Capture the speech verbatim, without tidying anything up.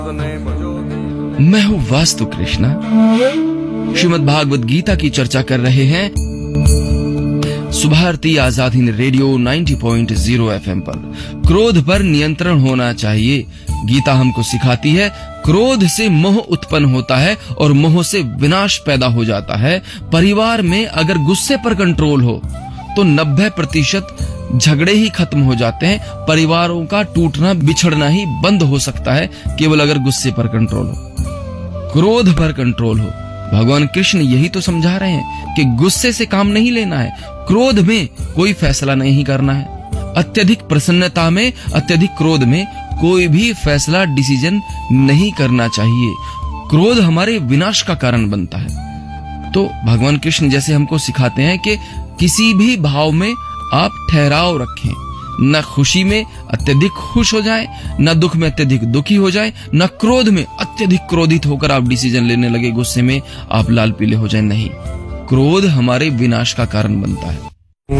मैं हूँ वास्तु कृष्णा। श्रीमद् भागवत गीता की चर्चा कर रहे हैं सुभारती आजाद हिंद रेडियो नब्बे पॉइंट शून्य एफएम पर। क्रोध पर नियंत्रण होना चाहिए। गीता हमको सिखाती है क्रोध से मोह उत्पन्न होता है और मोह से विनाश पैदा हो जाता है। परिवार में अगर गुस्से पर कंट्रोल हो तो नब्बे प्रतिशत झगड़े ही खत्म हो जाते हैं। परिवारों का टूटना बिछड़ना ही बंद हो सकता है केवल अगर गुस्से पर कंट्रोल हो, क्रोध पर कंट्रोल हो। भगवान कृष्ण यही तो समझा रहे हैं कि गुस्से से काम नहीं लेना है, क्रोध में कोई फैसला नहीं करना है। अत्यधिक प्रसन्नता में, अत्यधिक क्रोध में कोई भी फैसला डिसीजन नहीं करना चाहिए। क्रोध हमारे विनाश का कारण बनता है। तो भगवान कृष्ण जैसे हमको सिखाते हैं कि किसी भी भाव में आप ठहराव रखें, न खुशी में अत्यधिक खुश हो जाएं, न दुख में अत्यधिक दुखी हो जाएं, न क्रोध में अत्यधिक क्रोधित होकर आप डिसीजन लेने लगे, गुस्से में आप लाल पीले हो जाएं। नहीं, क्रोध हमारे विनाश का कारण बनता है।